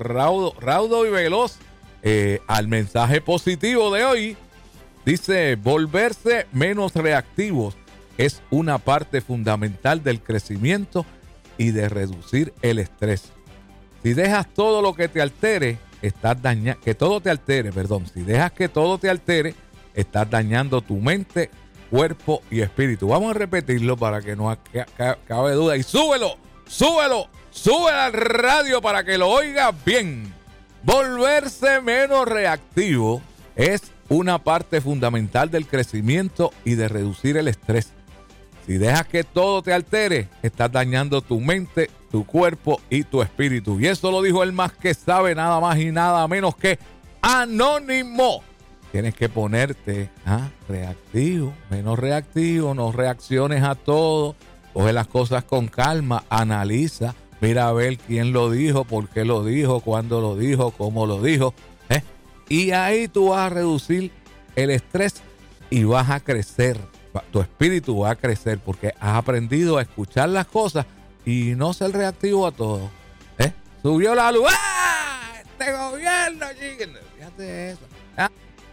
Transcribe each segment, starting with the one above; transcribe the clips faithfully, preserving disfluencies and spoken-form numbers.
raudo, raudo y veloz eh, al mensaje positivo de hoy. Dice, volverse menos reactivos es una parte fundamental del crecimiento y de reducir el estrés. Si dejas todo lo que te altere, estás dañando, que todo te altere, perdón, si dejas que todo te altere, estás dañando tu mente, cuerpo y espíritu. Vamos a repetirlo para que no cabe duda. Y súbelo, súbelo, súbelo al radio para que lo oigas bien. Volverse menos reactivo es una parte fundamental del crecimiento y de reducir el estrés. Si dejas que todo te altere, estás dañando tu mente, tu cuerpo y tu espíritu. Y eso lo dijo el más que sabe, nada más y nada menos que Anónimo. Tienes que ponerte ¿ah? reactivo, menos reactivo, no reacciones a todo. Coge las cosas con calma, analiza, mira a ver quién lo dijo, por qué lo dijo, cuándo lo dijo, cómo lo dijo. ¿eh? Y ahí tú vas a reducir el estrés y vas a crecer. Tu espíritu va a crecer porque has aprendido a escuchar las cosas y no ser reactivo a todo. ¿eh? Subió la luz. ¡Ah! Este gobierno, chico. Fíjate de eso. ¿ah?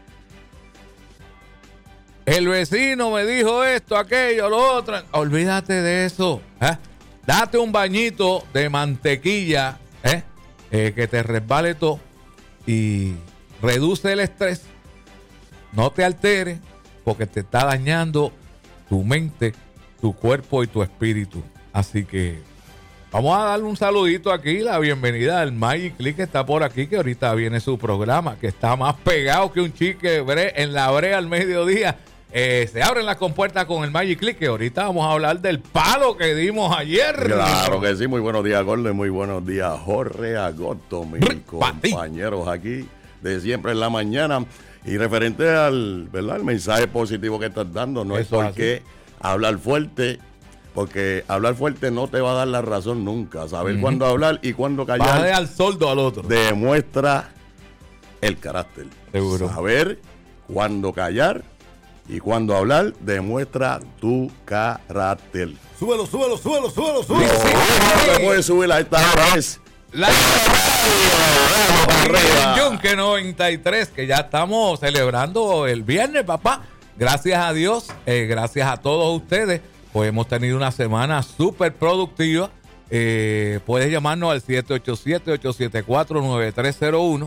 El vecino me dijo esto, aquello, lo otro. Olvídate de eso. ¿eh? Date un bañito de mantequilla ¿eh? Eh, que te resbale todo y reduce el estrés. No te alteres porque te está dañando tu mente, tu cuerpo y tu espíritu. Así que vamos a darle un saludito aquí, la bienvenida al Magic Click que está por aquí, que ahorita viene su programa, que está más pegado que un chique bre, en la brea al mediodía. Eh, se abren las compuertas con el Magic Click, que ahorita vamos a hablar del palo que dimos ayer. Claro que sí, muy buenos días, Gordon, muy buenos días, Jorge Agosto, mis compañeros aquí de siempre en la mañana. Y referente al, ¿verdad? El mensaje positivo que estás dando, no Eso es porque hablar fuerte, porque hablar fuerte no te va a dar la razón nunca. Saber uh-huh. cuándo hablar y cuándo callar. Va a dar soldo al otro. Demuestra el carácter. Seguro. Saber cuándo callar y cuándo hablar demuestra tu carácter. Súbelo, súbelo, súbelo, súbelo, súbelo. No, no te puedes subir a esta hora es. La Yunque noventa y tres, que ya estamos celebrando el viernes, papá. Gracias a Dios, eh, gracias a todos ustedes, pues hemos tenido una semana súper productiva. Eh, puedes llamarnos al siete ocho siete, ocho siete cuatro, nueve tres cero uno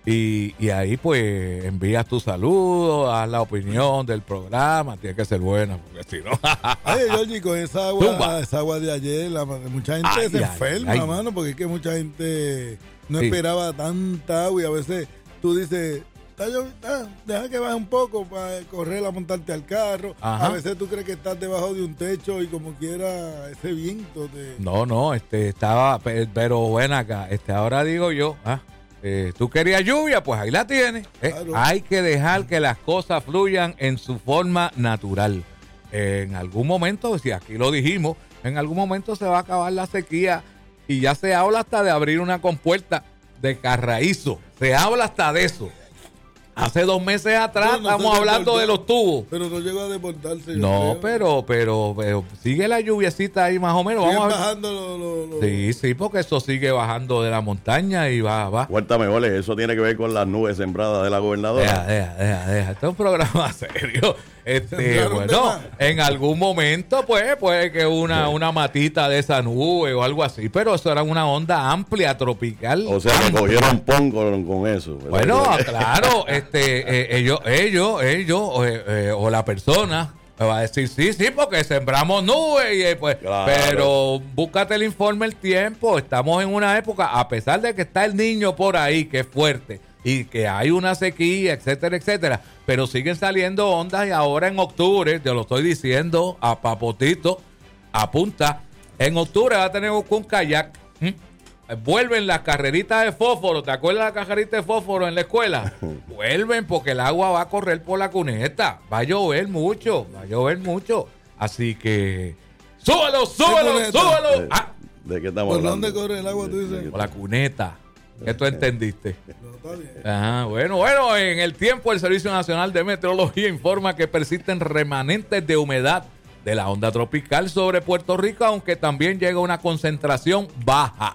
y, y ahí pues envías tu saludo, haz la opinión del programa. Tiene que ser buena, porque si no... Oye, Georgie, con esa agua, esa agua de ayer, la, mucha gente ay, se ay, enferma, ay. mano, porque es que mucha gente no sí. esperaba tanta agua y a veces tú dices... Ah, deja que baje un poco para correr a montarte al carro. Ajá. A veces tú crees que estás debajo de un techo y como quiera ese viento te... No, no, este estaba, pero ven acá, este ahora digo yo, ah, eh, tú querías lluvia, pues ahí la tienes. Eh, claro. Hay que dejar que las cosas fluyan en su forma natural. Eh, en algún momento, si aquí lo dijimos, en algún momento se va a acabar la sequía y ya se habla hasta de abrir una compuerta de Carraízo. Se habla hasta de eso. Hace dos meses atrás no, no estamos hablando de los tubos. Pero no llegó a desbordarse. No, pero, pero, pero sigue la lluviecita ahí más o menos. Vamos Vamos bajando lo, lo, lo... Sí, sí, porque eso sigue bajando de la montaña y va, va. Cuéntame, Ole, eso tiene que ver con las nubes sembradas de la gobernadora. Deja, deja, deja, deja. Este es un programa serio. Este, bueno, en algún momento, pues, puede que una, sí. una matita de esa nube o algo así, pero eso era una onda amplia, tropical. O sea, que cogieron pon con, con eso. ¿verdad? Bueno, claro, este, eh, ellos, ellos, ellos, eh, eh, o la persona va a decir, sí, sí, porque sembramos nubes, y, eh, pues, claro. Pero búscate el informe El Tiempo, estamos en una época, a pesar de que está el niño por ahí, que es fuerte, y que hay una sequía, etcétera, etcétera, pero siguen saliendo ondas y ahora en octubre, te lo estoy diciendo a papotito, apunta, en octubre va a tener un kayak, ¿Mm? vuelven las carreritas de fósforo, ¿te acuerdas de la carrerita de fósforo en la escuela? Vuelven porque el agua va a correr por la cuneta, va a llover mucho, va a llover mucho, así que súbelo, súbelo, súbelo. Ah. ¿De qué estamos ¿Por hablando? dónde corre el agua, tú dices? Por la cuneta. ¿Qué tú entendiste? No, está bien. Ajá, bueno, bueno, en el tiempo el Servicio Nacional de Meteorología informa que persisten remanentes de humedad de la onda tropical sobre Puerto Rico, aunque también llega una concentración baja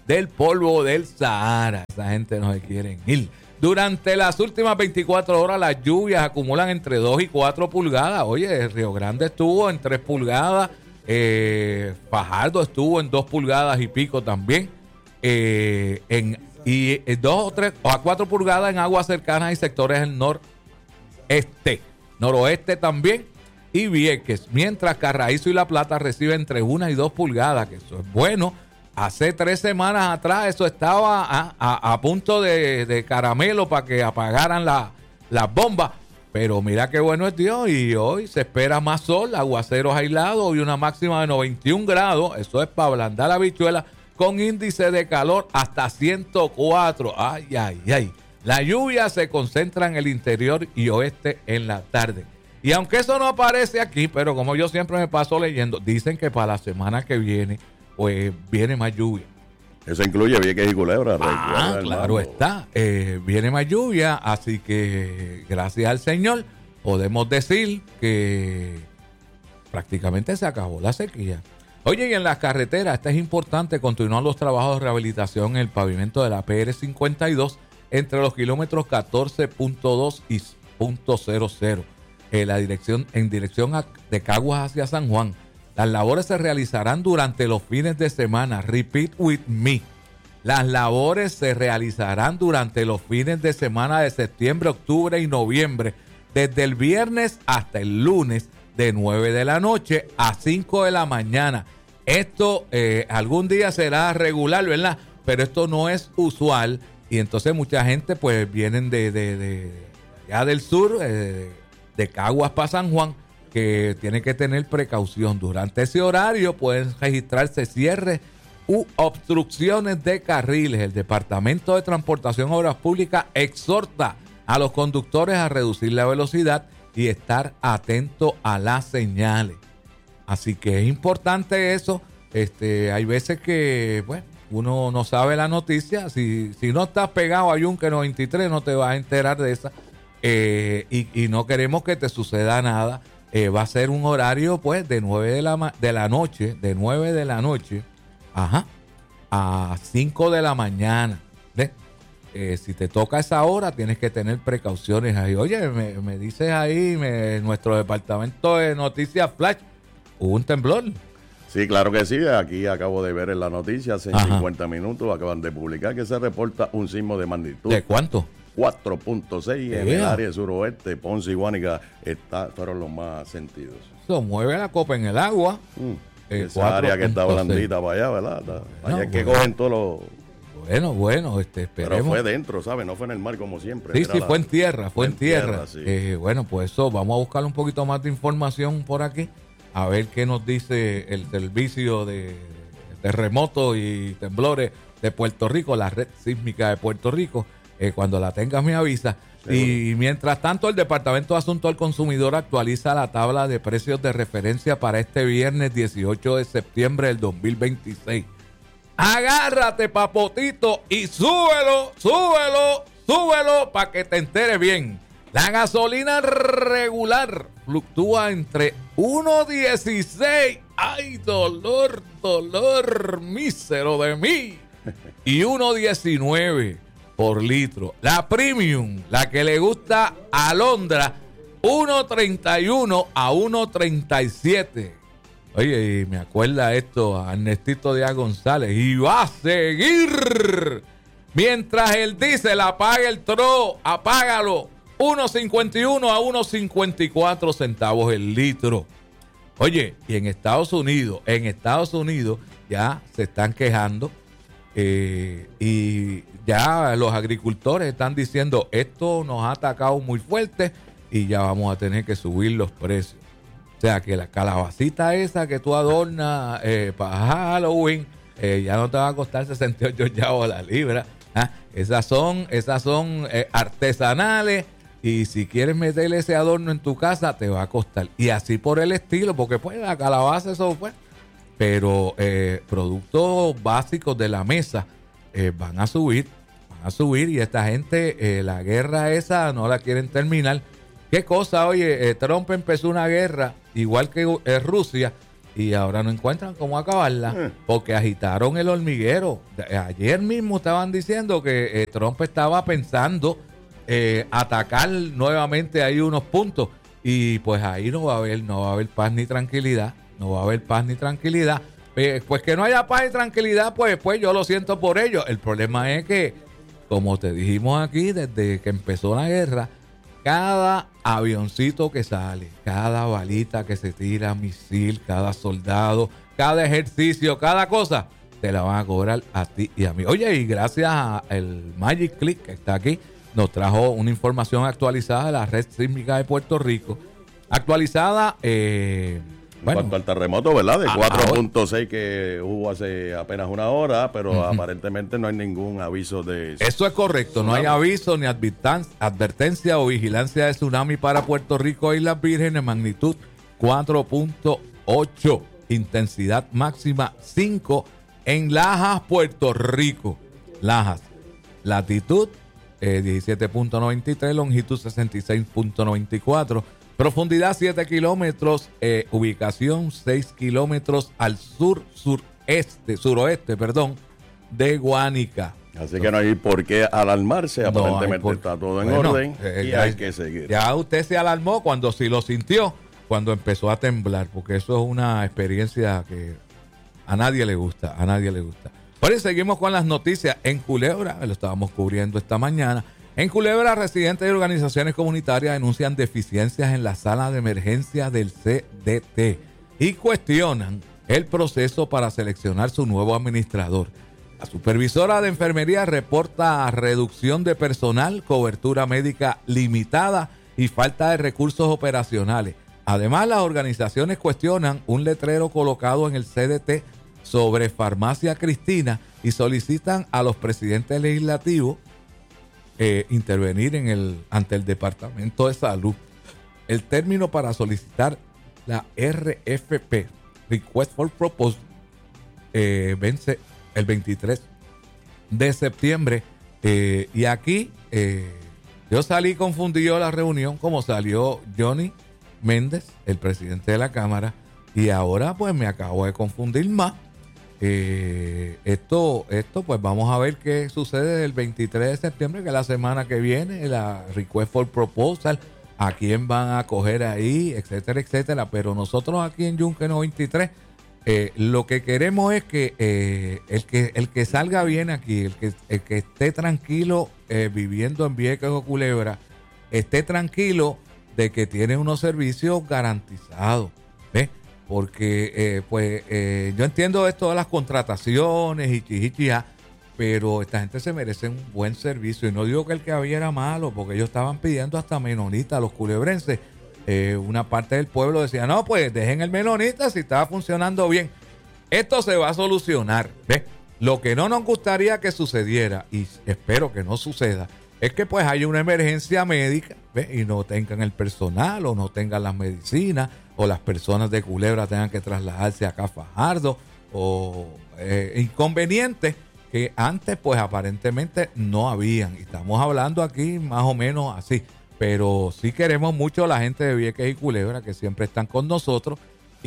del polvo del Sahara. Esa gente no se quiere ir. Durante las últimas veinticuatro horas las lluvias acumulan entre dos y cuatro pulgadas. Oye, Río Grande estuvo en tres pulgadas, eh, Fajardo estuvo en dos pulgadas y pico también, eh, en, y eh, dos o tres o a cuatro pulgadas en aguas cercanas y sectores del noreste, noroeste también y Vieques, mientras Carraízo y La Plata reciben entre una y dos pulgadas, que eso es bueno. Hace tres semanas atrás eso estaba a, a, a punto de, de caramelo para que apagaran la, las bombas. Pero mira qué bueno es Dios. Y hoy se espera más sol, aguaceros aislados y una máxima de noventa y un grados. Eso es para ablandar la habichuela con índice de calor hasta ciento cuatro. Ay, ay, ay. La lluvia se concentra en el interior y oeste en la tarde. Y aunque eso no aparece aquí, pero como yo siempre me paso leyendo, dicen que para la semana que viene pues viene más lluvia. Eso incluye Vieques y Culebra. Ah, claro está. Eh, viene más lluvia, así que gracias al Señor podemos decir que prácticamente se acabó la sequía. Oye, y en las carreteras, esto es importante, continúan los trabajos de rehabilitación en el pavimento de la P R cincuenta y dos entre los kilómetros catorce punto dos y punto cero cero. Eh, la dirección, en dirección a, de Caguas hacia San Juan. Las labores se realizarán durante los fines de semana. Repeat with me. Las labores se realizarán durante los fines de semana de septiembre, octubre y noviembre, desde el viernes hasta el lunes, de nueve de la noche a cinco de la mañana. Esto eh, algún día será regular, ¿verdad? Pero esto no es usual. Y entonces mucha gente pues vienen de, de, de allá del sur, eh, de Caguas para San Juan, que tiene que tener precaución. Durante ese horario pueden registrarse cierres u obstrucciones de carriles. El Departamento de Transportación y Obras Públicas exhorta a los conductores a reducir la velocidad y estar atentos a las señales. Así que es importante eso. Este, hay veces que, bueno, uno no sabe la noticia. Si, si no estás pegado a Yunque noventa y tres, no te vas a enterar de esa. Eh, y, y no queremos que te suceda nada. Eh, va a ser un horario pues de nueve de la, de la noche, de nueve de la noche, ajá, a cinco de la mañana. ¿Ves? Eh, si te toca esa hora, tienes que tener precauciones ahí. Oye, me, me dices ahí, me, nuestro departamento de noticias Flash, hubo un temblor. Sí, claro que sí. Aquí acabo de ver en la noticia, hace ajá. cincuenta minutos, acaban de publicar que se reporta un sismo de magnitud. ¿De cuánto? cuatro punto seis en el área suroeste, Ponce y Guánica está, fueron los más sentidos. Eso mueve la copa en el agua. Mm, eh, esa área que está blandita para allá, ¿verdad? Está, allá es que bueno. Cogen todos los... Bueno, bueno, este, esperemos. Pero fue dentro, ¿sabes? No fue en el mar como siempre. Sí, sí, la... fue en tierra, fue, fue en tierra. tierra sí. eh, bueno, pues eso, vamos a buscar un poquito más de información por aquí, a ver qué nos dice el servicio de terremotos y temblores de Puerto Rico, la red sísmica de Puerto Rico. Eh, cuando la tengas me avisa. Sí. Y mientras tanto el Departamento de Asuntos al Consumidor actualiza la tabla de precios de referencia para este viernes dieciocho de septiembre del dos mil veintiséis. Agárrate, papotito, y súbelo, súbelo, súbelo para que te enteres bien. La gasolina regular fluctúa entre uno dieciséis, ay, dolor, dolor, mísero de mí, y uno diecinueve por litro. La premium, la que le gusta a Alondra, uno treinta y uno a uno treinta y siete. Oye, y me acuerda esto a Ernestito Díaz González. Y va a seguir. Mientras el diésel apaga el tro, apágalo. uno cincuenta y uno a uno cincuenta y cuatro centavos el litro. Oye, y en Estados Unidos, en Estados Unidos ya se están quejando. Eh, y ya los agricultores están diciendo esto nos ha atacado muy fuerte y ya vamos a tener que subir los precios. O sea que la calabacita esa que tú adornas eh, para Halloween eh, ya no te va a costar sesenta y ocho chavos a la libra. ¿Ah? Esas son, esas son eh, artesanales y si quieres meterle ese adorno en tu casa te va a costar. Y así por el estilo, porque pues la calabaza eso fue. Pero eh, productos básicos de la mesa eh, van a subir, van a subir y esta gente, eh, la guerra esa no la quieren terminar. ¿Qué cosa? Oye, eh, Trump empezó una guerra, igual que eh, Rusia, y ahora no encuentran cómo acabarla eh. porque agitaron el hormiguero. Ayer mismo estaban diciendo que eh, Trump estaba pensando eh, atacar nuevamente ahí unos puntos y pues ahí no va a haber, no va a haber paz ni tranquilidad, no va a haber paz ni tranquilidad. Eh, pues que no haya paz y tranquilidad, pues, pues yo lo siento por ellos. El problema es que, como te dijimos aquí, desde que empezó la guerra, cada avioncito que sale, cada balita que se tira, misil, cada soldado, cada ejercicio, cada cosa, te la van a cobrar a ti y a mí. Oye, y gracias al Magic Click que está aquí, nos trajo una información actualizada de la red sísmica de Puerto Rico. Actualizada, eh... En bueno, cuanto al terremoto, ¿verdad? De cuatro punto seis que hubo hace apenas una hora, pero uh-huh. aparentemente no hay ningún aviso de... Eso es correcto, tsunami. No hay aviso ni advertencia o vigilancia de tsunami para Puerto Rico e Islas Vírgenes, magnitud cuatro punto ocho, intensidad máxima cinco en Lajas, Puerto Rico. Lajas, latitud eh, diecisiete punto noventa y tres, longitud sesenta y seis punto noventa y cuatro. Profundidad siete kilómetros, eh, ubicación seis kilómetros al sur, sureste, suroeste, perdón, de Guánica. Así que no hay por qué alarmarse, no aparentemente por... está todo en bueno, orden eh, y ya, hay que seguir. Ya usted se alarmó cuando sí lo sintió, cuando empezó a temblar, porque eso es una experiencia que a nadie le gusta, a nadie le gusta. Bueno, y seguimos con las noticias en Culebra, lo estábamos cubriendo esta mañana. En Culebra, residentes y organizaciones comunitarias denuncian deficiencias en la sala de emergencia del C D T y cuestionan el proceso para seleccionar su nuevo administrador. La supervisora de enfermería reporta reducción de personal, cobertura médica limitada y falta de recursos operacionales. Además, las organizaciones cuestionan un letrero colocado en el C D T sobre Farmacia Cristina y solicitan a los presidentes legislativos Eh, intervenir en el ante el Departamento de Salud. El término para solicitar la R F P, Request for Proposal, eh, vence el veintitrés de septiembre. Eh, y aquí eh, yo salí confundido de la reunión, como salió Johnny Méndez, el presidente de la Cámara, y ahora pues me acabo de confundir más. Eh, esto, esto, pues vamos a ver qué sucede el veintitrés de septiembre, que es la semana que viene, la Request for Proposal, a quién van a coger ahí, etcétera, etcétera. Pero nosotros aquí en Yunque noventa y tres, eh, lo que queremos es que, eh, el que el que salga bien aquí, el que, el que esté tranquilo eh, viviendo en Vieques o Culebra, esté tranquilo de que tiene unos servicios garantizados, ¿ves? Porque eh, pues eh, yo entiendo esto de las contrataciones y chichichia, pero esta gente se merece un buen servicio. Y no digo que el que había era malo, porque ellos estaban pidiendo hasta menonita a los culebrenses. Eh, una parte del pueblo decía, no, pues dejen el menonita si estaba funcionando bien. Esto se va a solucionar, ¿ves? Lo que no nos gustaría que sucediera, y espero que no suceda, es que pues haya una emergencia médica, ¿ves? Y no tengan el personal o no tengan las medicinas, o las personas de Culebra tengan que trasladarse acá a Fajardo, o eh, inconvenientes que antes pues aparentemente no habían. Y estamos hablando aquí más o menos así, pero sí queremos mucho a la gente de Vieques y Culebra, que siempre están con nosotros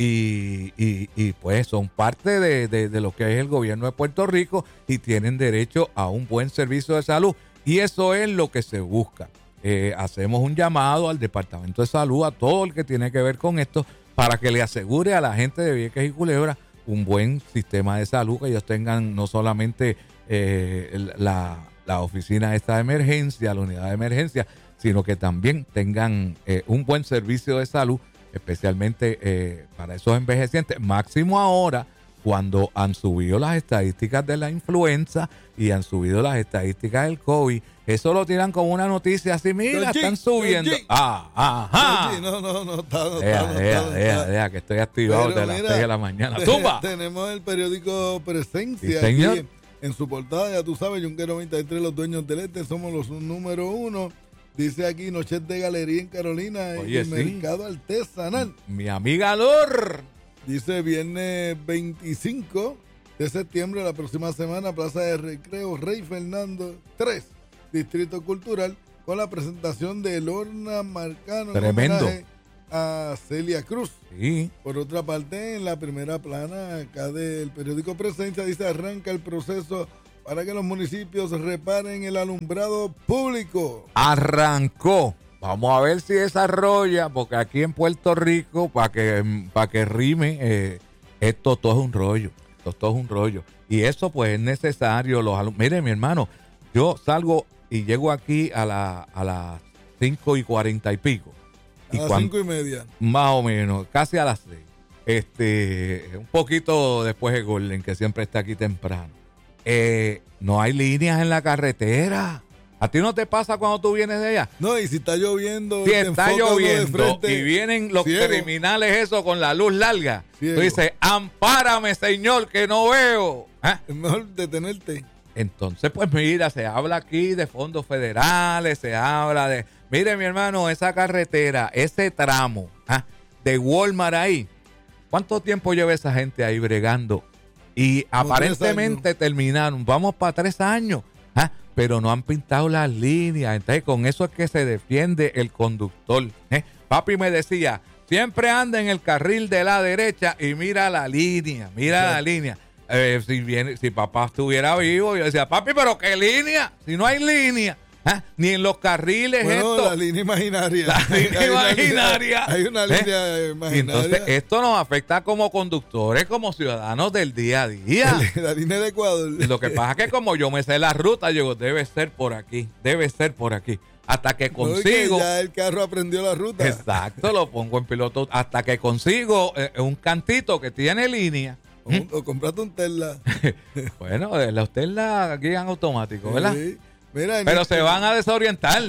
y, y, y pues son parte de, de, de lo que es el gobierno de Puerto Rico y tienen derecho a un buen servicio de salud, y eso es lo que se busca. Eh, hacemos un llamado al Departamento de Salud, a todo el que tiene que ver con esto, para que le asegure a la gente de Vieques y Culebra un buen sistema de salud, que ellos tengan no solamente eh, la, la oficina esta de emergencia, la unidad de emergencia, sino que también tengan eh, un buen servicio de salud, especialmente eh, para esos envejecientes, máximo ahora cuando han subido las estadísticas de la influenza y han subido las estadísticas del COVID. Eso lo tiran como una noticia así, mira, G, están subiendo. G. Ah, ajá. G, no, no, no, está, no, deja, está, deja, no, deja, está. deja, que estoy activado desde las seis de la mañana. Te, ¡Tumba! Tenemos el periódico Presencia. ¿Sí, señor? Aquí en su portada, ya tú sabes, Yunque noventa y tres, los dueños del este, somos los número uno. Dice aquí, noches de galería en Carolina, Oye, en sí. mercado artesanal. Mi amiga Lor. Dice viernes veinticinco de septiembre, la próxima semana, Plaza de Recreo Rey Fernando tres, Distrito Cultural, con la presentación de Lorna Marcano. Tremendo. a Celia Cruz. Sí. Por otra parte, en la primera plana acá del periódico Presencia dice arranca el proceso para que los municipios reparen el alumbrado público. Arrancó. Vamos a ver si desarrolla, porque aquí en Puerto Rico, para que, para que rime, eh, esto todo es un rollo. Esto todo es un rollo. Y eso pues es necesario. Los alum- Mire, mi hermano, yo salgo y llego aquí a, la, a las cinco y cuarenta y pico. A las cinco y media. Más o menos, casi a las seis. Este, un poquito después de Golden, que siempre está aquí temprano. Eh, no hay líneas en la carretera. ¿A ti no te pasa cuando tú vienes de allá? No, y si está lloviendo. Si está lloviendo frente, y vienen los ciego. criminales eso con la luz larga. Ciego. Tú dices, ampárame, señor, que no veo. ¿Ah? Es mejor detenerte. Entonces, pues mira, se habla aquí de fondos federales, se habla de... Mire, mi hermano, esa carretera, ese tramo ¿ah? de Walmart ahí, ¿cuánto tiempo lleva esa gente ahí bregando? Y Como aparentemente terminaron, vamos para tres años, ¿ah? pero no han pintado las líneas. Entonces, con eso es que se defiende el conductor. ¿eh? Papi me decía, siempre anda en el carril de la derecha y mira la línea, mira sí. la línea. Eh, si, viene, si papá estuviera vivo, yo decía, papi, pero ¿qué línea? Si no hay línea. ¿Ah? Ni en los carriles bueno, esto. la línea imaginaria. La línea hay imaginaria. Una, hay una línea ¿Eh? imaginaria. Entonces, esto nos afecta como conductores, como ciudadanos del día a día. La, la línea de Ecuador. Lo que pasa es que como yo me sé la ruta, yo digo, debe ser por aquí, debe ser por aquí. Hasta que consigo... No, que ya el carro aprendió la ruta. Exacto, lo pongo en piloto. Hasta que consigo eh, un cantito que tiene línea. O, o compraste un Tesla. Bueno, los Tesla guían automático, ¿verdad? Sí. Mira, pero este... se van a desorientar.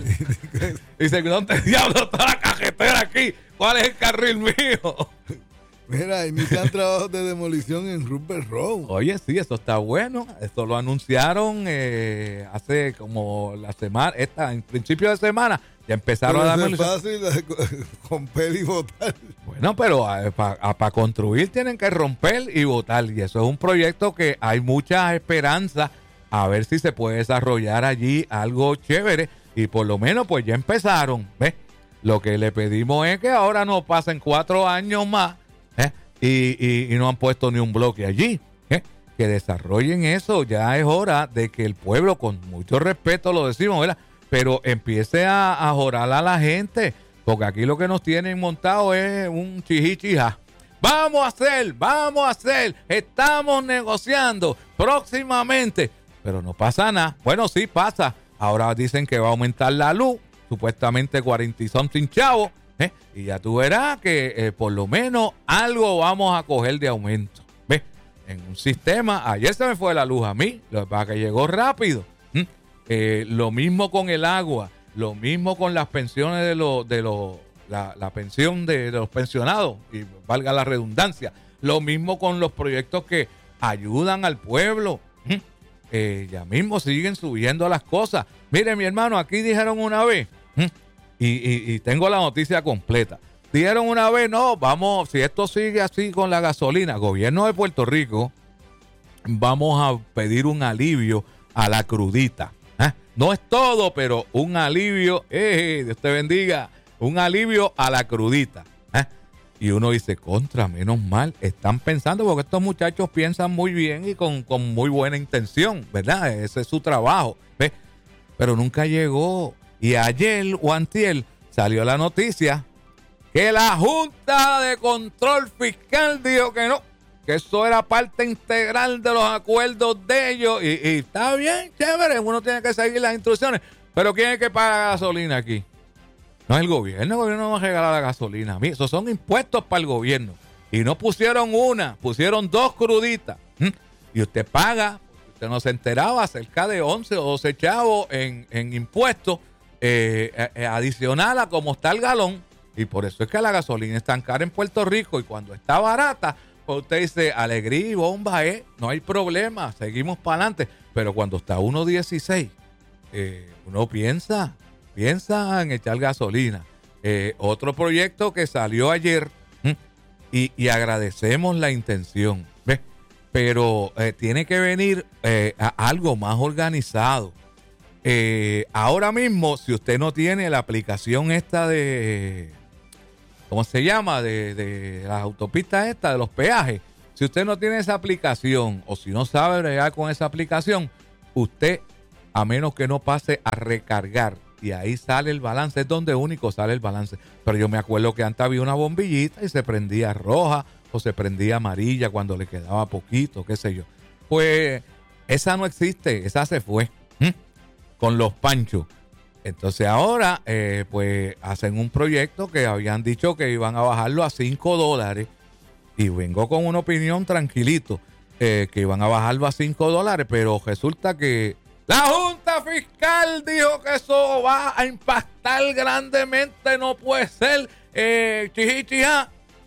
Dicen, ¿dónde diablo está la carretera aquí? ¿Cuál es el carril mío? Mira, inician trabajos de demolición en Rupert Road. Oye, sí, eso está bueno. Esto lo anunciaron eh, hace como la semana, esta, en principio de semana. Ya empezaron pero a dar es fácil romper y botar. Bueno, pero para pa construir tienen que romper y botar. Y eso es un proyecto que hay mucha esperanza a ver si se puede desarrollar allí algo chévere. Y por lo menos pues ya empezaron. ¿Ves? Lo que le pedimos es que ahora no pasen cuatro años más ¿eh? y, y, y no han puesto ni un bloque allí. ¿eh? Que desarrollen eso. Ya es hora de que el pueblo, con mucho respeto lo decimos, ¿verdad? Pero empiece a, a jorar a la gente. Porque aquí lo que nos tienen montado es un chijichija. Vamos a hacer, vamos a hacer. Estamos negociando próximamente. Pero no pasa nada. Bueno, sí pasa. Ahora dicen que va a aumentar la luz. Supuestamente cuarenta y something chavos. ¿eh? Y ya tú verás que eh, por lo menos algo vamos a coger de aumento. ¿Ves? En un sistema. Ayer se me fue la luz a mí. Lo que pasa es que llegó rápido. ¿Mm? Eh, lo mismo con el agua. Lo mismo con las pensiones de los... De los la, la pensión de, de los pensionados. Y valga la redundancia. Lo mismo con los proyectos que ayudan al pueblo. ¿Mm? Eh, ya mismo siguen subiendo las cosas. Mire, mi hermano, aquí dijeron una vez, ¿hmm? y, y, y tengo la noticia completa. Dijeron una vez, no, vamos, si esto sigue así con la gasolina, gobierno de Puerto Rico, vamos a pedir un alivio a la crudita. ¿eh? No es todo, pero un alivio, eh, Dios te bendiga, un alivio a la crudita. ¿eh? Y uno dice, contra, menos mal, están pensando, porque estos muchachos piensan muy bien y con, con muy buena intención, ¿verdad? Ese es su trabajo, ¿ves? Pero nunca llegó. Y ayer o antier salió la noticia que la Junta de Control Fiscal dijo que no, que eso era parte integral de los acuerdos de ellos. Y, y está bien, chévere, uno tiene que seguir las instrucciones. Pero ¿quién es que paga gasolina aquí? No es el gobierno, el gobierno no va a regalar la gasolina a mí. Esos son impuestos para el gobierno. Y no pusieron una, pusieron dos cruditas. ¿Mm? Y usted paga, usted no se enteraba, cerca de once o doce chavos en, en impuestos eh, eh, adicional a como está el galón. Y por eso es que la gasolina es tan cara en Puerto Rico. Y cuando está barata, pues usted dice, alegría y bomba, eh, no hay problema, seguimos para adelante. Pero cuando está uno dieciséis, eh, uno piensa... Piensa en echar gasolina. Eh, otro proyecto que salió ayer y, y agradecemos la intención, ¿ves? Pero eh, tiene que venir eh, a algo más organizado. Eh, ahora mismo, si usted no tiene la aplicación esta de ¿cómo se llama? De, de las autopistas estas, de los peajes. Si usted no tiene esa aplicación o si no sabe bregar con esa aplicación, usted, a menos que no pase a recargar, y ahí sale el balance, es donde único sale el balance. Pero yo me acuerdo que antes había una bombillita y se prendía roja o se prendía amarilla cuando le quedaba poquito, qué sé yo. Pues esa no existe, esa se fue ¿Mm? con los panchos. Entonces ahora eh, pues hacen un proyecto que habían dicho que iban a bajarlo a cinco dólares y vengo con una opinión tranquilito eh, que iban a bajarlo a cinco dólares, pero resulta que la Junta Fiscal dijo que eso va a impactar grandemente, no puede ser eh, chiji, chija.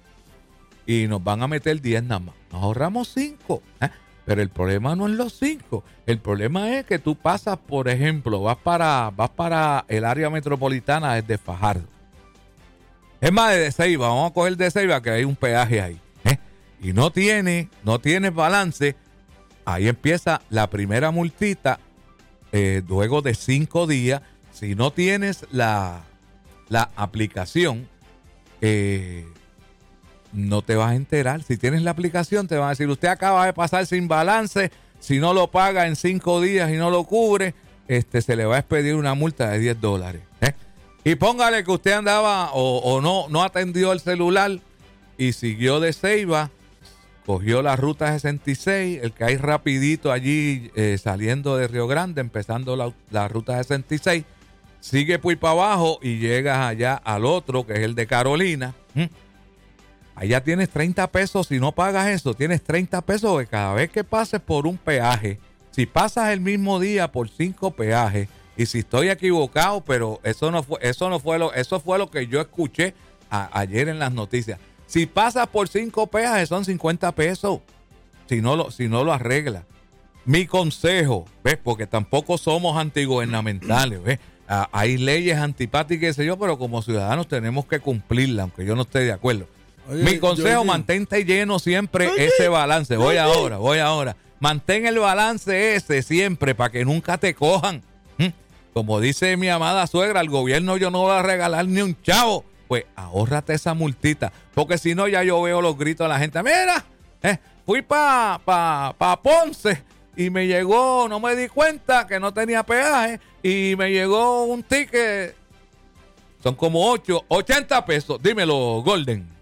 Y nos van a meter diez nada más, nos ahorramos cinco, ¿eh? Pero el problema no es los cinco. El problema es que tú pasas, por ejemplo, vas para, vas para el área metropolitana desde Fajardo. Es más, de Ceiba, vamos a coger de Ceiba que hay un peaje ahí. ¿eh? Y no tiene, no tiene balance. Ahí empieza la primera multita eh, luego de cinco días. Si no tienes la, la aplicación, eh, no te vas a enterar. Si tienes la aplicación, te van a decir, usted acaba de pasar sin balance, si no lo paga en cinco días y no lo cubre, este, se le va a expedir una multa de diez dólares. ¿eh? Y póngale que usted andaba o, o no, no atendió el celular y siguió de Ceiba, cogió la ruta sesenta y seis, el que hay rapidito allí eh, saliendo de Río Grande, empezando la, la ruta sesenta y seis, sigue pues para abajo y llegas allá al otro, que es el de Carolina. ¿Mm? Allá tienes treinta pesos, si no pagas eso, tienes treinta pesos de cada vez que pases por un peaje. Si pasas el mismo día por cinco peajes, y si estoy equivocado, pero eso no fue, eso no fue lo, eso fue lo que yo escuché a, ayer en las noticias. Si pasas por cinco peajes son cincuenta pesos, si no lo, si no lo arreglas. Mi consejo, ¿ves? Porque tampoco somos antigubernamentales, ¿ves? Ah, hay leyes antipáticas, qué sé yo, pero como ciudadanos tenemos que cumplirlas, aunque yo no esté de acuerdo. Oye, mi consejo, yo, mantente lleno siempre oye, ese balance. Voy oye. ahora, voy ahora. Mantén el balance ese siempre para que nunca te cojan. ¿Mm? Como dice mi amada suegra, al gobierno yo no voy a regalar ni un chavo. Pues ahórrate esa multita, porque si no ya yo veo los gritos de la gente. Mira, eh, fui para pa, pa Ponce y me llegó, no me di cuenta que no tenía peaje y me llegó un ticket. Son como ocho, ochenta pesos. Dímelo, Golden.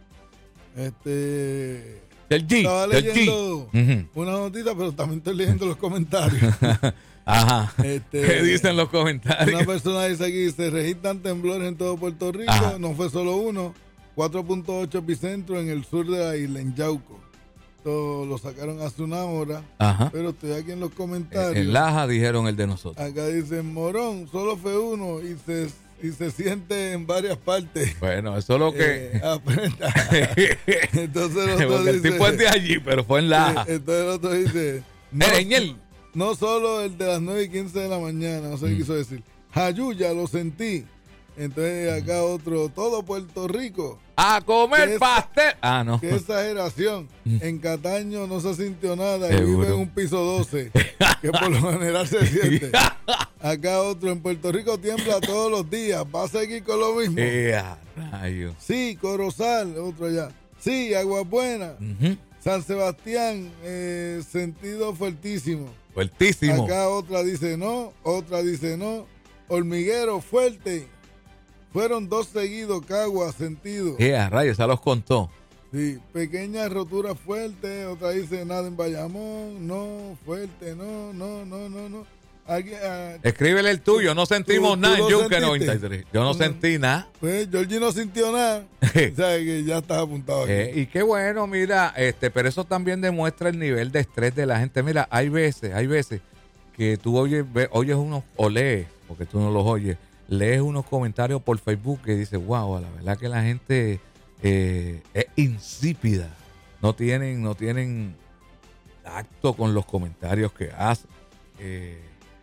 Este del G, estaba del leyendo G. una notita, pero también estoy leyendo los comentarios. Ajá. Este, ¿Qué dicen los comentarios? Una persona dice aquí, se registran temblores en todo Puerto Rico. Ajá. No fue solo uno, cuatro punto ocho epicentros en el sur de la isla, en Yauco. Esto lo sacaron hace una hora. Ajá. Pero estoy aquí en los comentarios. En Laja dijeron el de nosotros. Acá dicen, Morón, solo fue uno y se y se siente en varias partes. Bueno, eso es lo que... Eh, entonces el otro dice... El tipo es de allí, pero fue en Laja. Eh, entonces el otro dice... No, no solo el de las nueve y quince de la mañana, no sé qué mm. quiso decir. Jayuya, lo sentí. Entonces acá otro, todo Puerto Rico. A comer pastel. Esa, ah, no. Qué exageración. En Cataño no se sintió nada y vive en un piso doce, que por lo general se siente. Acá otro, en Puerto Rico tiembla todos los días. ¿Va a seguir con lo mismo? Yeah, rayo. Sí, Corozal, otro allá. Sí, Aguas Buenas. Uh-huh. San Sebastián, eh, sentido fuertísimo. Fuertísimo. Acá otra dice no, otra dice no. Hormiguero, fuerte. Fueron dos seguidos, Cagua, sentido. Eh, a rayos, ya los contó. Sí, pequeñas roturas fuertes, otra dice nada en Bayamón, no, fuerte, no, no, no, no, no. Aquí, uh, Escríbele el tuyo, no sentimos tú, nada tú en Yunque noventa y tres. Yo no, no sentí nada. Pues Georgie no sintió nada. O sea, que ya estás apuntado aquí. Eh, y qué bueno, mira, este, pero eso también demuestra el nivel de estrés de la gente. Mira, hay veces, hay veces que tú oyes, oyes unos, o lees, porque tú no los oyes, lees unos comentarios por Facebook que dices, wow, la verdad que la gente eh, es insípida. No tienen, no tienen tacto con los comentarios que hacen. Eh,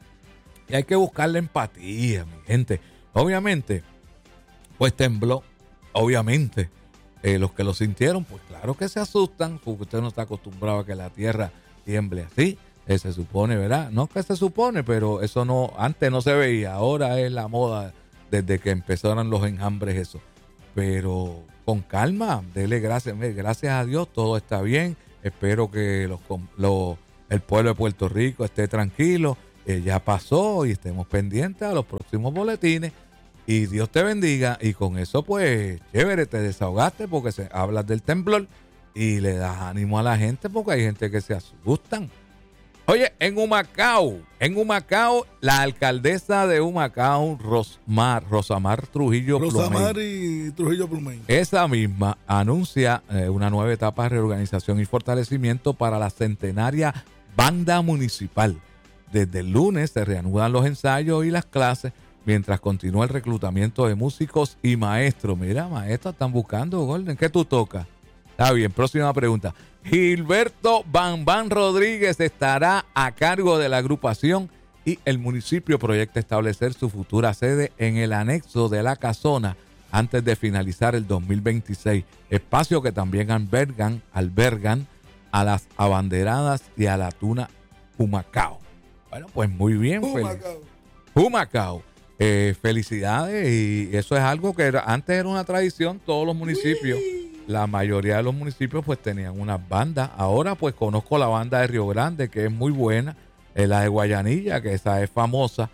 y hay que buscarle empatía, mi gente. Obviamente, pues tembló. Obviamente, eh, los que lo sintieron, pues claro que se asustan, porque usted no está acostumbrado a que la tierra tiemble así. Eh, se supone, ¿verdad? No que se supone, pero eso no, antes no se veía, ahora es la moda desde que empezaron los enjambres eso. Pero con calma, dele gracias, gracias a Dios, todo está bien. Espero que los, los, el pueblo de Puerto Rico esté tranquilo, eh, ya pasó y estemos pendientes a los próximos boletines. Y Dios te bendiga. Y con eso, pues, chévere, te desahogaste porque se hablas del temblor y le das ánimo a la gente porque hay gente que se asustan. Oye, en Humacao, en Humacao, la alcaldesa de Humacao, Rosmar, Rosamar Trujillo Plumey. Rosamar y Trujillo Plumey. Esa misma anuncia eh, una nueva etapa de reorganización y fortalecimiento para la centenaria banda municipal. Desde el lunes se reanudan los ensayos y las clases mientras continúa el reclutamiento de músicos y maestros. Mira, maestros están buscando, Golden. ¿Qué tú tocas? Está bien, próxima pregunta. Gilberto Bambán Rodríguez estará a cargo de la agrupación y el municipio proyecta establecer su futura sede en el anexo de la casona antes de finalizar el dos mil veintiséis. Espacio que también albergan, albergan a las abanderadas y a la tuna Humacao. Bueno, pues muy bien. Humacao. Humacao. Eh, felicidades, y eso es algo que era, antes era una tradición. Todos los municipios, la mayoría de los municipios pues tenían unas bandas. Ahora pues conozco la banda de Río Grande, que es muy buena, eh, la de Guayanilla, que esa es famosa.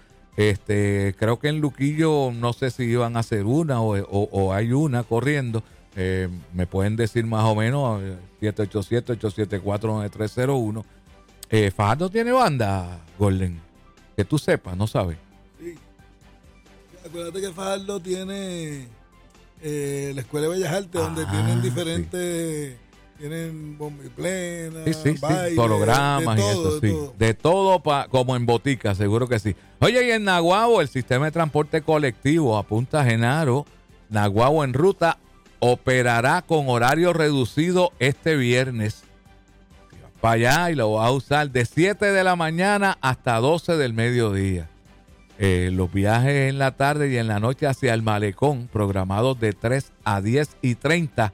Este, creo que en Luquillo no sé si iban a hacer una o, o, o hay una corriendo. Eh, me pueden decir más o menos siete ocho siete, ocho siete cuatro, nueve tres cero uno. eh, Fajardo tiene banda, Golden, que tú sepas, no sabes. Sí. Acuérdate que Fajardo tiene eh, la Escuela de Bellas Artes, ah, donde tienen diferentes, sí. tienen bomba y plena, sí, sí, baile, sí, programas todo, y eso, de sí. todo, de todo pa, como en botica, seguro que sí. Oye, y en Naguabo, el sistema de transporte colectivo a Punta Genaro, Naguabo en ruta, operará con horario reducido este viernes. Para allá y lo vas a usar de siete de la mañana hasta doce del mediodía. Eh, los viajes en la tarde y en la noche hacia el malecón, programados de tres a diez y treinta.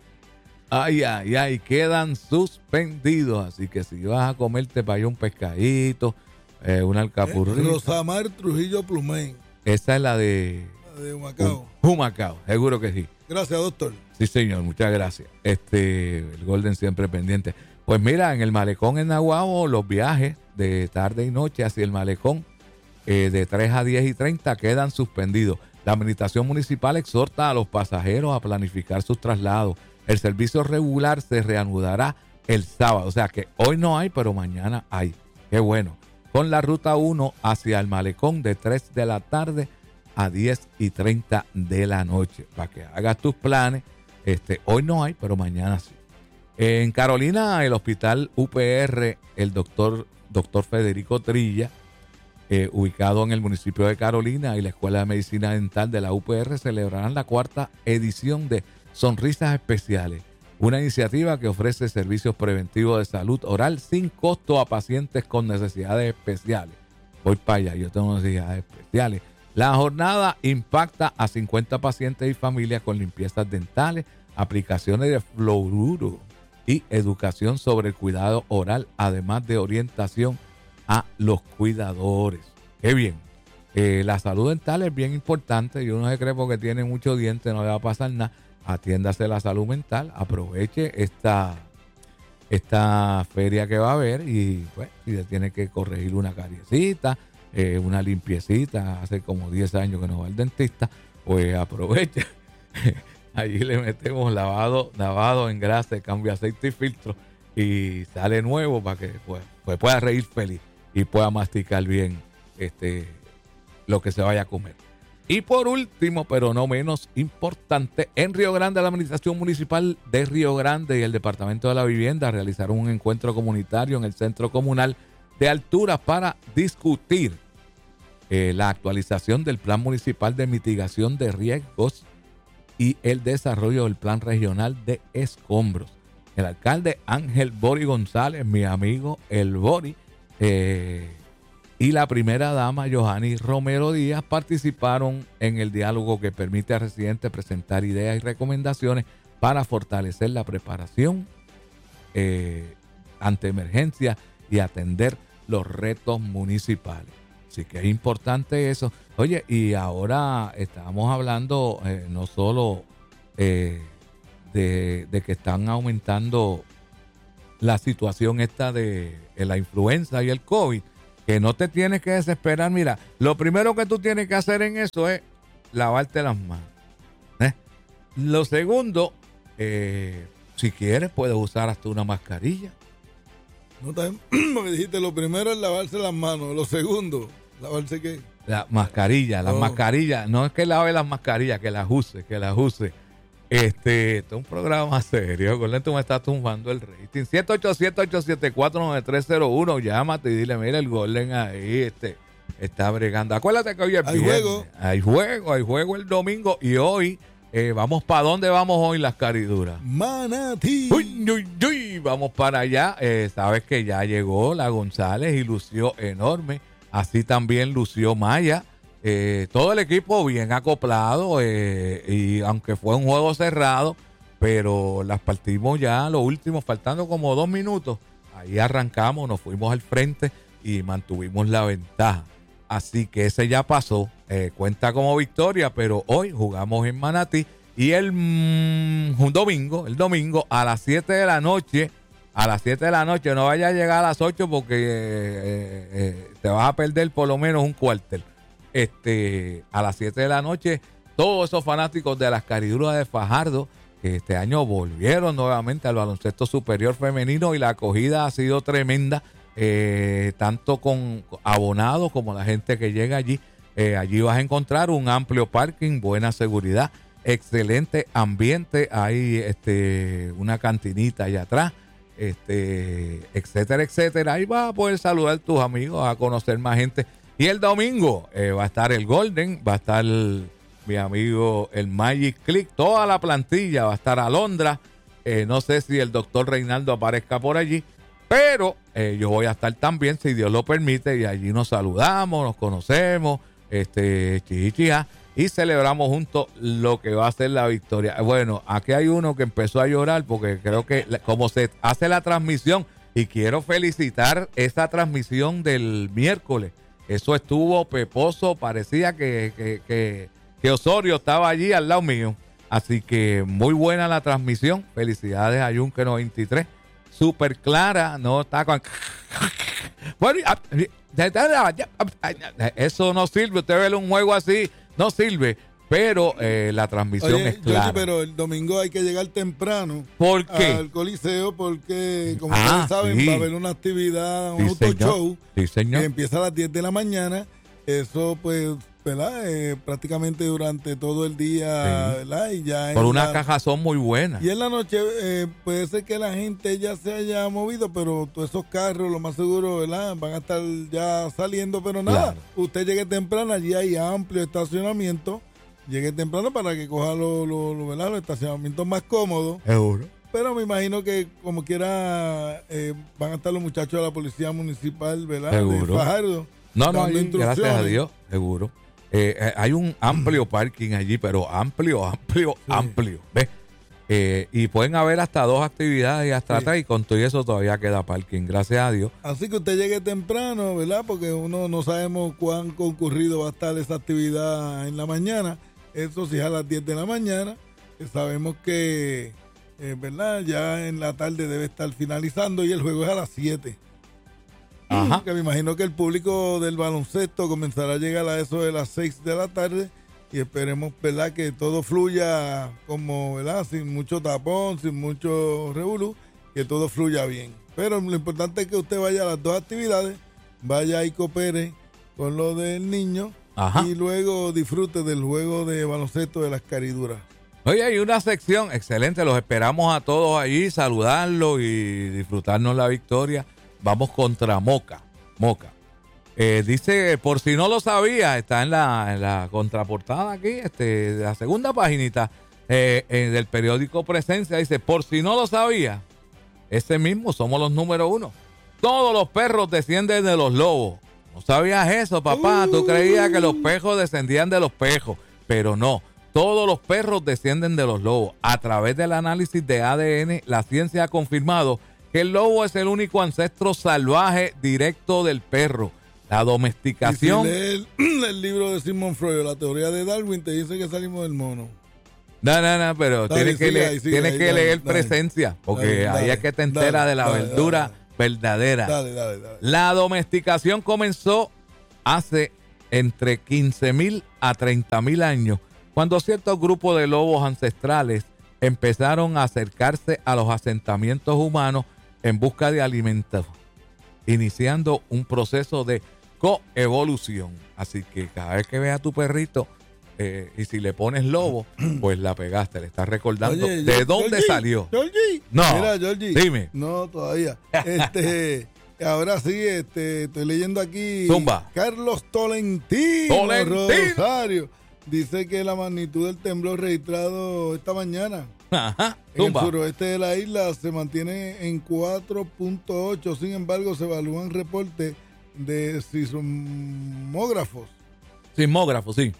Ay, ay, ay, quedan suspendidos. Así que si vas a comerte para allá un pescadito, eh, una alcapurrita. Eh, Rosamar Trujillo Plumey. Esa es la de... La de Humacao. Humacao, seguro que sí. Gracias, doctor. Sí, señor, muchas gracias. Este, el Golden siempre pendiente. Pues mira, en el malecón en Naguabo, los viajes de tarde y noche hacia el malecón eh, de tres a diez y treinta quedan suspendidos. La administración municipal exhorta a los pasajeros a planificar sus traslados. El servicio regular se reanudará el sábado. O sea que hoy no hay, pero mañana hay. Qué bueno. Con la ruta uno hacia el malecón de tres de la tarde a diez y treinta de la noche. Para que hagas tus planes. Este, hoy no hay, pero mañana sí. En Carolina, el hospital U P R, el doctor, doctor Federico Trilla, eh, ubicado en el municipio de Carolina, y la Escuela de Medicina Dental de la U P R celebrarán la cuarta edición de Sonrisas Especiales, una iniciativa que ofrece servicios preventivos de salud oral sin costo a pacientes con necesidades especiales. Voy para allá, yo tengo necesidades especiales. La jornada impacta a cincuenta pacientes y familias con limpiezas dentales, aplicaciones de fluoruro y educación sobre el cuidado oral, además de orientación a los cuidadores. ¡Qué bien! Eh, la salud dental es bien importante y uno se cree porque tiene muchos dientes no le va a pasar nada. Atiéndase la salud mental, aproveche esta, esta feria que va a haber y pues si le tiene que corregir una cariecita, eh, una limpiecita, hace como diez años que no va al dentista, pues aproveche. Allí le metemos lavado, lavado en grasa, cambio aceite y filtro y sale nuevo para que pues, pues pueda reír feliz y pueda masticar bien este, lo que se vaya a comer. Y por último, pero no menos importante, en Río Grande, la Administración Municipal de Río Grande y el Departamento de la Vivienda realizaron un encuentro comunitario en el Centro Comunal de Alturas para discutir eh, la actualización del Plan Municipal de Mitigación de Riesgos y el desarrollo del Plan Regional de Escombros. El alcalde Ángel Bori González, mi amigo el Bori, eh, y la primera dama Johanny Romero Díaz participaron en el diálogo que permite a residentes presentar ideas y recomendaciones para fortalecer la preparación eh, ante emergencias y atender los retos municipales. Así que es importante eso. Oye, y ahora estamos hablando eh, no solo eh, de, de que están aumentando la situación esta de, de la influenza y el COVID, que no te tienes que desesperar. Mira, lo primero que tú tienes que hacer en eso es lavarte las manos. ¿eh? Lo segundo, eh, si quieres, puedes usar hasta una mascarilla. No te, me dijiste, lo primero es lavarse las manos. Lo segundo, ¿lavarse qué? La mascarilla, las oh. mascarillas. No es que lave las mascarillas, que las use, que las use. Este, esto es un programa serio. Con esto me está tumbando el rating. siete ocho siete, ocho siete cuatro, nueve tres cero uno. Llámate y dile, mira, el Golden ahí este, está bregando. Acuérdate que hoy es hay viernes. juego. Hay juego, hay juego el domingo. Y hoy, eh, vamos para dónde vamos hoy, las cariduras. Manatí. Uy, uy, uy, vamos para allá. Eh, sabes que ya llegó la González y lució enorme. Así también lució Maya. Eh, todo el equipo bien acoplado, eh, y aunque fue un juego cerrado, pero las partimos ya lo último, faltando como dos minutos. Ahí arrancamos, nos fuimos al frente y mantuvimos la ventaja. Así que ese ya pasó, eh, cuenta como victoria, pero hoy jugamos en Manatí y el mm, un domingo, el domingo a las siete de la noche, a las siete de la noche, no vaya a llegar a las ocho porque eh, eh, te vas a perder por lo menos un cuartel. Este, a las siete de la noche, todos esos fanáticos de las cariduras de Fajardo, que este año volvieron nuevamente al baloncesto superior femenino y la acogida ha sido tremenda, eh, tanto con abonados como la gente que llega allí. Eh, allí vas a encontrar un amplio parking, buena seguridad, excelente ambiente, hay este, una cantinita allá atrás, este, etcétera, etcétera. Ahí vas a poder saludar a tus amigos, a conocer más gente. Y el domingo eh, va a estar el Golden, va a estar el, mi amigo el Magic Click, toda la plantilla, va a estar Alondra. Eh, no sé si el doctor Reinaldo aparezca por allí, pero eh, yo voy a estar también, si Dios lo permite, y allí nos saludamos, nos conocemos, este, chichichia, y celebramos juntos lo que va a ser la victoria. Bueno, aquí hay uno que empezó a llorar porque creo que como se hace la transmisión, y quiero felicitar esa transmisión del miércoles. Eso estuvo peposo, parecía que, que, que, que Osorio estaba allí al lado mío. Así que muy buena la transmisión. Felicidades a Yunque noventa y tres. Súper clara, no está con... Bueno, eso no sirve. Usted ve un juego así, no sirve. Pero eh, la transmisión Oye, es clara. Georgie, pero el domingo hay que llegar temprano. ¿Por qué? Al Coliseo, porque, como ah, ustedes saben, sí. va a haber una actividad, un sí, auto show, sí, señor. que empieza a las diez de la mañana. Eso, pues, ¿verdad? Eh, prácticamente durante todo el día, sí. ¿verdad? Y ya Por una la, caja son muy buenas. Y en la noche eh, puede ser que la gente ya se haya movido, pero todos esos carros, lo más seguro, ¿verdad? Van a estar ya saliendo, pero nada. Claro. Usted llegue temprano, allí hay amplio estacionamiento. Llegue temprano para que coja los lo, lo, los estacionamientos más cómodos. Seguro. Pero me imagino que como quiera eh, van a estar los muchachos de la policía municipal, ¿verdad? Seguro. De Fajardo. No, no, ahí, gracias a Dios, seguro. Eh, eh, hay un amplio parking allí, pero amplio, amplio, sí. amplio. ¿Ves? Eh, y pueden haber hasta dos actividades hasta sí. atrás, y con todo eso todavía queda parking, gracias a Dios. Así que usted llegue temprano, ¿verdad? Porque uno no sabemos cuán concurrido va a estar esa actividad en la mañana. Eso sí es a las diez de la mañana. Sabemos que, eh, ¿verdad? Ya en la tarde debe estar finalizando y el juego es a las siete. Ajá. Que me imagino que el público del baloncesto comenzará a llegar a eso de las seis de la tarde y esperemos, ¿verdad? Que todo fluya como, ¿verdad? Sin mucho tapón, sin mucho revolú, que todo fluya bien. Pero lo importante es que usted vaya a las dos actividades, vaya y coopere con lo del niño. Ajá. Y luego disfrute del juego de baloncesto de las cariduras. Oye, hay una sección excelente, los esperamos a todos allí, saludarlos y disfrutarnos la victoria. Vamos contra Moca. Moca. Eh, dice, por si no lo sabía, está en la, en la contraportada aquí, este, de la segunda paginita eh, eh, del periódico Presencia, dice, por si no lo sabía, ese mismo somos los número uno. Todos los perros descienden de los lobos. ¿No sabías eso, papá? Tú creías que los pejos descendían de los pejos, pero no. Todos los perros descienden de los lobos. A través del análisis de A D N, la ciencia ha confirmado que el lobo es el único ancestro salvaje directo del perro. La domesticación... Y si lees el, el libro de Sigmund Freud, la teoría de Darwin, te dice que salimos del mono. No, no, no, pero dale, tienes que, sigue, leer, sigue, tienes ahí, que dale, leer dale, presencia, porque dale, ahí dale, es que te enteras de la dale, verdura dale, verdadera. Dale, dale, dale. La domesticación comenzó hace entre quince mil a treinta mil años, cuando ciertos grupos de lobos ancestrales empezaron a acercarse a los asentamientos humanos en busca de alimentos, iniciando un proceso de coevolución. Así que cada vez que veas a tu perrito, eh, y si le pones lobo, pues la pegaste, le estás recordando. Oye, de dónde Georgie, salió. Georgie. No, mira, Georgie. Dime. No, todavía. Este, ahora sí, este, estoy leyendo aquí. Zumba. Carlos Tolentino, Tolentino Rosario. Dice que la magnitud del temblor registrado esta mañana Ajá, en el suroeste de la isla se mantiene en cuatro punto ocho. Sin embargo, se evalúan reportes de sismógrafos. Sismógrafos, sí.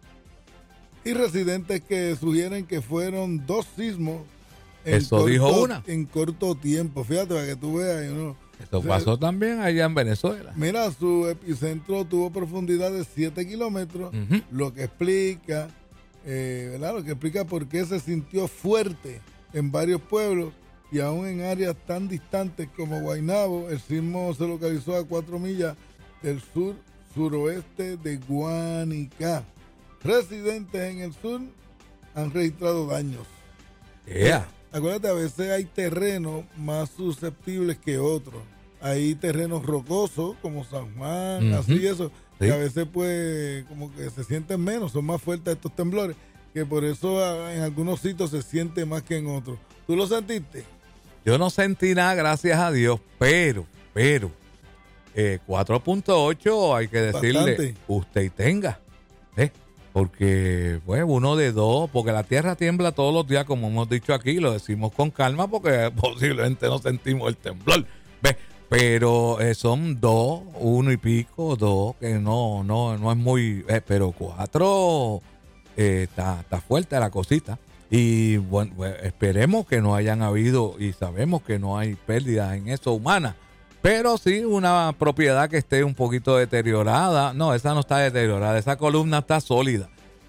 Y residentes que sugieren que fueron dos sismos. En Eso corto, dijo una. En corto tiempo. Fíjate, para que tú veas. ¿no? Esto pasó o sea, también allá en Venezuela. Mira, su epicentro tuvo profundidad de siete kilómetros, uh-huh. lo que explica, eh, ¿verdad? Lo que explica por qué se sintió fuerte en varios pueblos y aún en áreas tan distantes como Guaynabo. El sismo se localizó a cuatro millas del sur suroeste de Guánica. Residentes en el sur han registrado daños. Yeah. Acuérdate, a veces hay terrenos más susceptibles que otros. Hay terrenos rocosos como San Juan, uh-huh. así eso, sí. que a veces pues como que se sienten menos, son más fuertes estos temblores, que por eso en algunos sitios se siente más que en otros. ¿Tú lo sentiste? Yo no sentí nada, gracias a Dios, pero, pero, eh, cuatro punto ocho hay que decirle, bastante. Usted y tenga, ¿eh? Porque, pues, uno de dos, porque la tierra tiembla todos los días, como hemos dicho aquí, lo decimos con calma, porque posiblemente no sentimos el temblor, ¿ves? Pero eh, son dos, uno y pico, dos, que no, no, no es muy, eh, pero cuatro, eh, está, está fuerte la cosita. Y bueno, pues, esperemos que no hayan habido, y sabemos que no hay pérdidas en eso humanas, pero sí una propiedad que esté un poquito deteriorada. No, esa no está deteriorada, esa columna está sólida.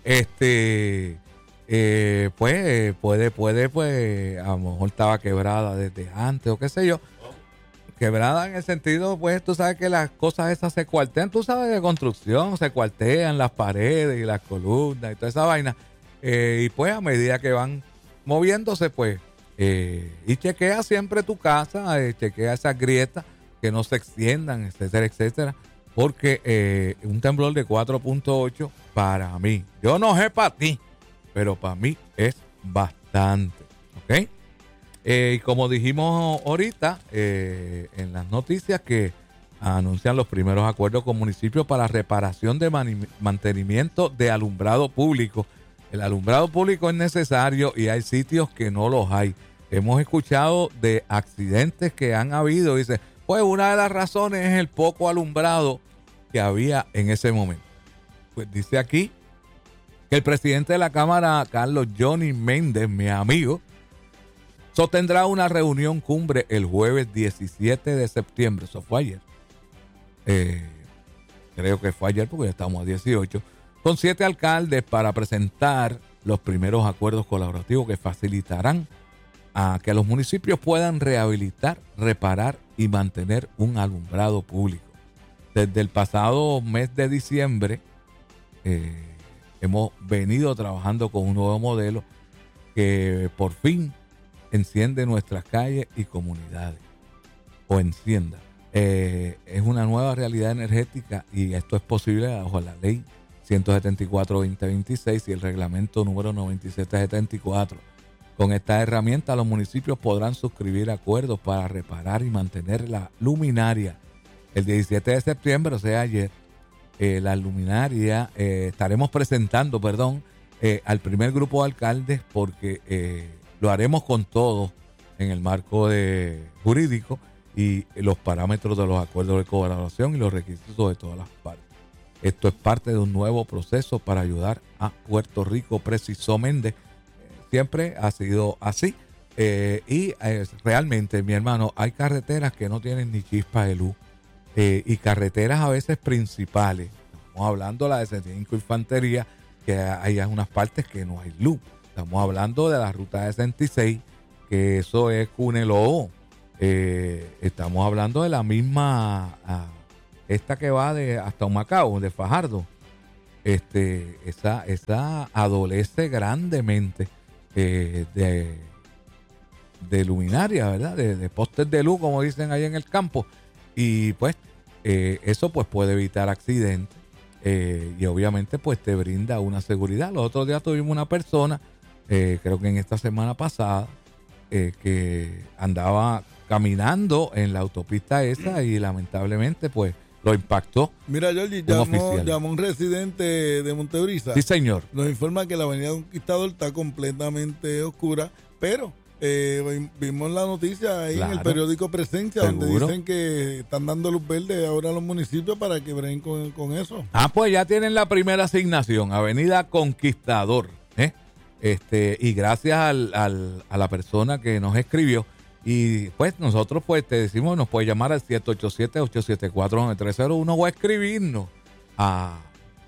Este, eh, pues puede, puede, pues a lo mejor estaba quebrada desde antes o qué sé yo. Quebrada en el sentido, pues tú sabes que las cosas esas se cuartean, tú sabes de construcción, se cuartean las paredes y las columnas y toda esa vaina. Eh, y pues a medida que van moviéndose, pues, eh, y chequea siempre tu casa, eh, chequea esas grietas, que no se extiendan, etcétera, etcétera, porque eh, un temblor de cuatro punto ocho para mí, yo no sé para ti, pero para mí es bastante, ¿ok? Eh, y como dijimos ahorita eh, en las noticias que anuncian los primeros acuerdos con municipios para reparación de mani- mantenimiento de alumbrado público. El alumbrado público es necesario y hay sitios que no los hay. Hemos escuchado de accidentes que han habido, dice, pues una de las razones es el poco alumbrado que había en ese momento. Pues dice aquí que el presidente de la Cámara, Carlos Johnny Méndez, mi amigo, sostendrá una reunión cumbre el jueves diecisiete de septiembre. Eso fue ayer. Eh, creo que fue ayer porque ya estamos a dieciocho. Con siete alcaldes para presentar los primeros acuerdos colaborativos que facilitarán a que los municipios puedan rehabilitar, reparar y mantener un alumbrado público. Desde el pasado mes de diciembre eh, hemos venido trabajando con un nuevo modelo que por fin enciende nuestras calles y comunidades, o encienda. Eh, es una nueva realidad energética y esto es posible bajo la ley ciento setenta y cuatro guion veinte veintiséis y el reglamento número noventa y siete setenta y cuatro. Con esta herramienta los municipios podrán suscribir acuerdos para reparar y mantener la luminaria. El diecisiete de septiembre, o sea ayer, eh, la luminaria, eh, estaremos presentando, perdón, eh, al primer grupo de alcaldes porque eh, lo haremos con todos en el marco de jurídico y los parámetros de los acuerdos de colaboración y los requisitos de todas las partes. Esto es parte de un nuevo proceso para ayudar a Puerto Rico, precisó Méndez. Siempre ha sido así. Eh, y eh, realmente, mi hermano, hay carreteras que no tienen ni chispa de luz. Eh, y carreteras a veces principales. Estamos hablando de la de setenta y cinco Infantería, que hay unas partes que no hay luz. estamos hablando de la ruta sesenta y seis, que eso es Cuneló. Eh, estamos hablando de la misma, uh, esta que va de hasta Humacao, de Fajardo. Este, esa, esa adolece grandemente eh, de, de luminaria, ¿verdad? De, de postes de luz, como dicen ahí en el campo. Y pues eh, eso pues puede evitar accidentes eh, y obviamente pues te brinda una seguridad. Los otros días tuvimos una persona, eh, creo que en esta semana pasada, eh, que andaba caminando en la autopista esa y lamentablemente pues lo impactó. Mira, Georgie, llamó, llamó un residente de Montebrisa. Sí, señor. Nos informa que la avenida Conquistador está completamente oscura, pero eh, vimos la noticia ahí claro. en el periódico Presencia, ¿seguro? Donde dicen que están dando luz verde ahora a los municipios para que breguen con, con eso. Ah, pues ya tienen la primera asignación, avenida Conquistador. ¿eh? Este, y gracias al, al, a la persona que nos escribió. Y pues nosotros pues te decimos, nos puedes llamar al siete ocho siete, ocho siete cuatro, nueve tres cero uno o a escribirnos a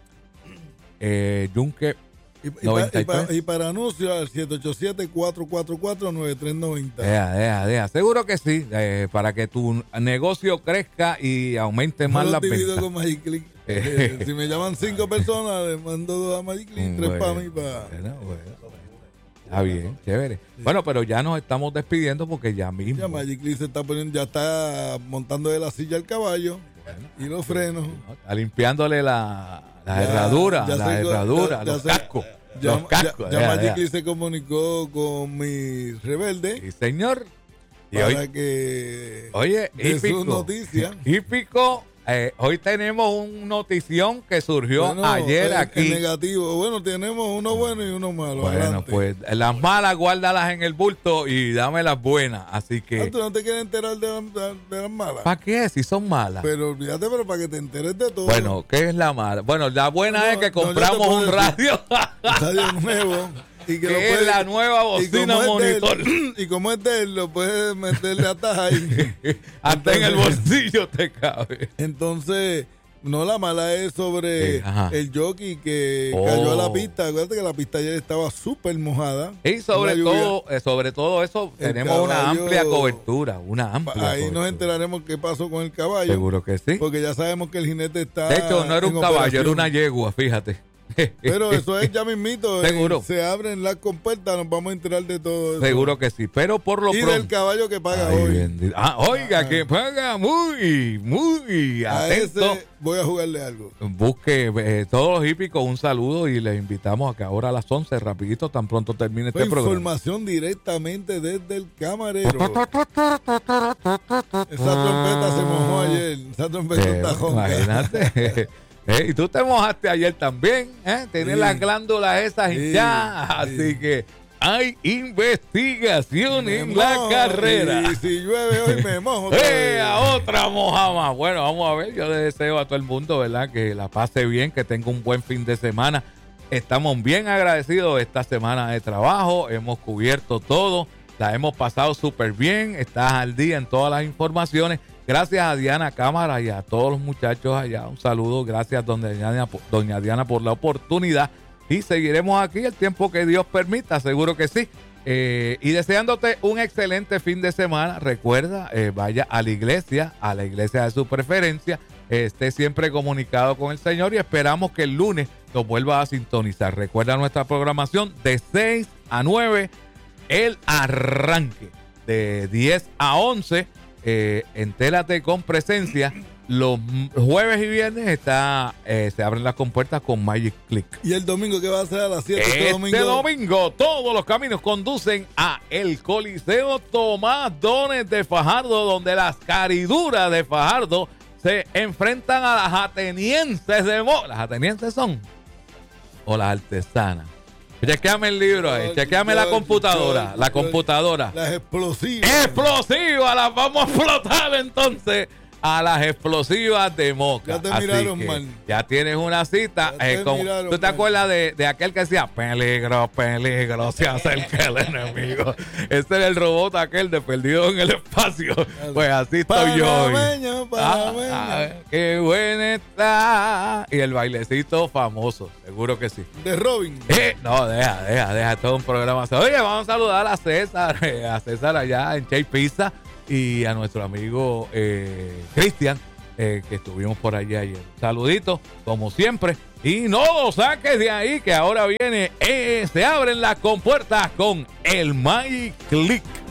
eh, Yunque y, y, para, y para anuncios al siete ocho siete, cuatro cuatro cuatro, nueve tres nueve cero. Deja, deja, deja. Seguro que sí, eh, para que tu negocio crezca y aumente más las ventas. Con Magic Click. Eh, si me llaman cinco personas, les mando dos a Magic Click, tres bueno, para mí. Para... Bueno, bueno. Está bien, chévere. Sí. Bueno, pero ya nos estamos despidiendo porque ya mismo. Ya Magic Click se está poniendo, ya está montando de la silla al caballo bueno, y los frenos. Está limpiándole la, la herradura, ya la herradura, los cascos. Ya, los cascos. Ya, ya, ya Magic Click se comunicó con mi rebelde. Sí, señor. Y para hoy, que oye, de sus noticias. Hípico. Eh, hoy tenemos una notición que surgió bueno, ayer el, aquí. El negativo. Bueno, tenemos uno bueno y uno malo. Bueno, adelante. Pues las malas guárdalas en el bulto y dame las buenas. Así que. Ah, ¿tú no te quieres enterar de, de, de las malas? ¿Para qué? Si son malas. Pero olvídate, pero para que te enteres de todo. Bueno, ¿qué es la mala? Bueno, la buena no, es que compramos no, un radio. Un radio nuevo. Y que, que es puede, la nueva bocina monitor. Él, y como es de él, lo puedes meterle hasta ahí. Hasta en el bolsillo te cabe. Entonces, no, la mala es sobre eh, el jockey que oh. cayó a la pista. Acuérdate que la pista ayer estaba súper mojada. Y sobre todo, eh, sobre todo eso, el tenemos caballo, una amplia cobertura. Una amplia Ahí cobertura. Nos enteraremos qué pasó con el caballo. Seguro que sí. Porque ya sabemos que el jinete está. De hecho, no era un caballo, operación. Era una yegua, fíjate. Pero eso es ya mismito. Seguro. Se abren las compuertas, nos vamos a enterar de todo eso. Seguro que sí, pero por lo y pronto. Y del caballo que paga Ay, hoy. Bendito. Ah, oiga, ah. que paga muy, muy a atento. Ese voy a jugarle algo. Busque eh, todos los hípicos, un saludo y les invitamos a que ahora a las once, rapidito, tan pronto termine Fue este programa. Información directamente desde el camarero. Esa trompeta se mojó ayer. Esa trompeta eh, está jonca. Imagínate. Eh, y tú te mojaste ayer también, ¿eh? Tienes sí. las glándulas esas sí, hinchadas, sí. Así que hay investigación me en mojo, la carrera. Y si llueve hoy me mojo. eh, a otra moja más. Bueno, vamos a ver, yo le deseo a todo el mundo, ¿verdad? Que la pase bien, que tenga un buen fin de semana. Estamos bien agradecidos esta semana de trabajo, hemos cubierto todo, la hemos pasado súper bien, estás al día en todas las informaciones. Gracias a Diana Cámara y a todos los muchachos allá. Un saludo. Gracias, doña Diana, doña Diana, por la oportunidad. Y seguiremos aquí el tiempo que Dios permita. Seguro que sí. Eh, y deseándote un excelente fin de semana. Recuerda, eh, vaya a la iglesia, a la iglesia de su preferencia. Eh, esté siempre comunicado con el Señor y esperamos que el lunes nos vuelva a sintonizar. Recuerda nuestra programación de seis a nueve. El arranque de diez a once. Eh, entérate con Presencia. Los jueves y viernes está eh, se abren las compuertas con Magic Click. ¿Y el domingo qué va a ser a las siete? Este domingo? domingo todos los caminos conducen a el Coliseo Tomás Dones de Fajardo, donde las cariduras de Fajardo se enfrentan a las atenienses de Mo. ¿Las atenienses son? ¿O las artesanas? Chequeame el libro ahí, chequeame la computadora, la computadora. Las explosivas. Explosivas, las vamos a explotar entonces. a las explosivas de Moca. Ya te Así miraron que mal. Ya tienes una cita. Ya te Eh, como, miraron ¿Tú te mal. acuerdas de, de aquel que decía peligro, peligro, se acerca el enemigo? Ese era el robot aquel de Perdido en el Espacio. Pues así estoy yo hoy. Panameño, panameño. Ah, ah, qué buena está. Y el bailecito famoso, seguro que sí. De Robin. Eh, no, deja, deja, deja, todo un programa. Oye, vamos a saludar a César, eh, a César allá en Chey Pizza y a nuestro amigo eh, Cristian, eh, que estuvimos por allá ayer. Saluditos, como siempre. Y no lo saques de ahí, que ahora viene, eh, se abren las compuertas con el My Click.